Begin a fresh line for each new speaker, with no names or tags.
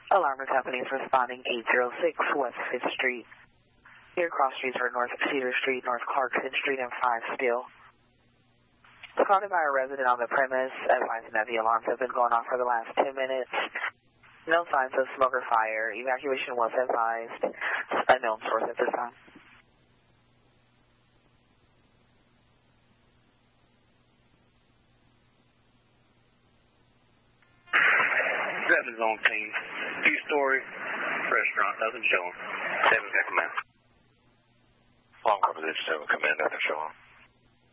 Alarm company is responding 806 West 5th Street. Your cross streets are North Cedar Street, North Clarkson Street, and 5 Steel. Called by a resident on the premise, advising that the alarms have been going off for the last 10 minutes. No signs of smoke or fire. Evacuation was advised. Unknown source at this time.
Seven zone team. 2-story restaurant. Nothing showing. 7 got command.
Long conversation 7 command. Nothing showing.